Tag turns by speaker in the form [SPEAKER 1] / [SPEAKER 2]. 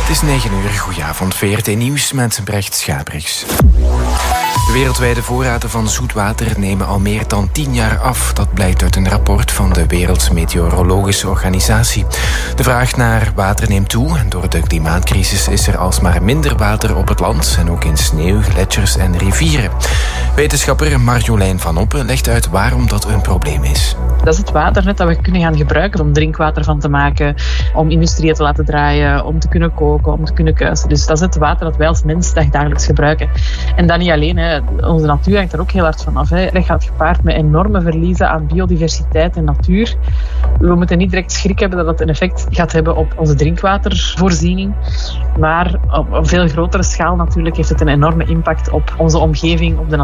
[SPEAKER 1] Het is 9 uur, goedenavond, VRT Nieuws met Brecht Schabriks. De wereldwijde voorraden van zoetwater nemen al meer dan 10 jaar af. Dat blijkt uit een rapport van de Wereldmeteorologische Organisatie. De vraag naar water neemt toe en door de klimaatcrisis is er alsmaar minder water op het land en ook in sneeuw, gletsjers en rivieren. Wetenschapper Marjolein van Oppen legt uit waarom dat een probleem is.
[SPEAKER 2] Dat is het water net dat we kunnen gaan gebruiken om drinkwater van te maken, om industrieën te laten draaien, om te kunnen koken, om te kunnen kuisen. Dus dat is het water dat wij als mens dagelijks gebruiken. En dat niet alleen, hè. Onze natuur hangt er ook heel hard van af. Hè. Dat gaat gepaard met enorme verliezen aan biodiversiteit en natuur. We moeten niet direct schrik hebben dat het een effect gaat hebben op onze drinkwatervoorziening. Maar op een veel grotere schaal natuurlijk heeft het een enorme impact op onze omgeving, op de natuur.